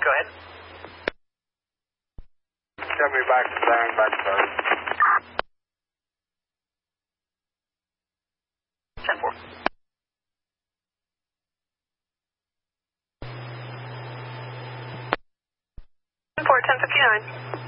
Go ahead. Send me back to bearing back to 10-4. 10-4, 1059.